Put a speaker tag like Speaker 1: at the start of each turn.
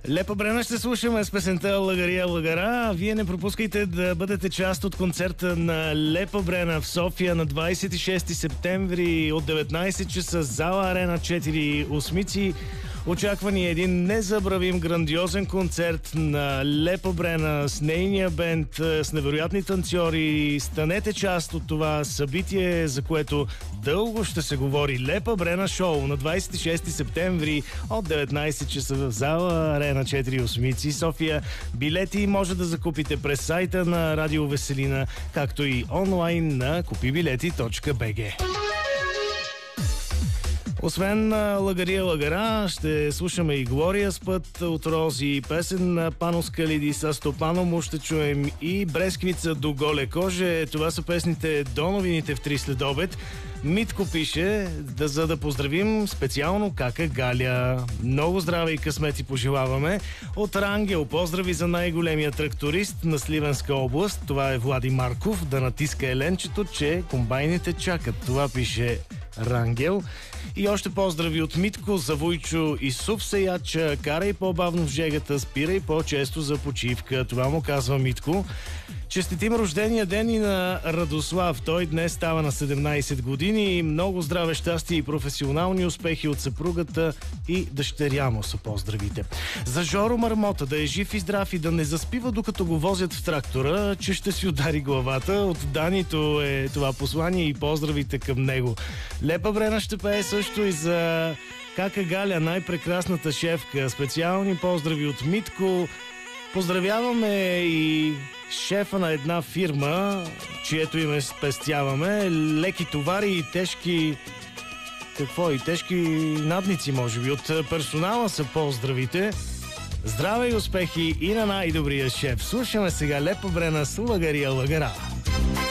Speaker 1: Лепа Брена ще слушаме с песента Лагария Лагара. Вие не пропускайте да бъдете част от концерта на Лепа Брена в София на 26 септември от 19 часа, зала Арена 4 Осмици. Очаквани е един незабравим грандиозен концерт на Лепа Брена с нейния бенд, с невероятни танцори. Станете част от това събитие, за което дълго ще се говори. Лепа Брена шоу на 26 септември от 19 часа в зала Арена 4 Осмици, София. Билети може да закупите през сайта на Радио Веселина, както и онлайн на kupibileti.bg. Освен Лагария Лагара, ще слушаме и Глория с път от рози, песен на Пано Скалиди с Стопано, ще чуем и Бресквица до голе коже. Това са песните до новините в 3 следобед. Митко пише, за да поздравим специално кака Галя. Много здраве и късмети пожелаваме. От Рангел поздрави за най-големия тракторист на Сливенска област. Това е Влади Марков. Да натиска еленчето, че комбайните чакат. Това пише Рангел. И още поздрави от Митко за Войчо и Сув Сеяча. Карай по-бавно в жегата, спирай по-често за почивка. Това му казва Митко. Честитим рождения ден и на Радослав. Той днес става на 17 години. Много здраве, щастие и професионални успехи от съпругата и дъщеря му са поздравите. За Жоро Мармота да е жив и здрав и да не заспива докато го возят в трактора, че ще си удари главата. От Данито е това послание и поздравите към него. Лепа Брена ще пее също и за кака Галя, най-прекрасната шефка. Специални поздрави от Митко. Поздравяваме и шефа на една фирма, чието име спестяваме. Леки товари и тежки... Какво? И тежки надници, може би. От персонала са поздравите. Здраве и успехи и на най-добрия шеф. Слушаме сега Лепа Брена с Лагария Лагара.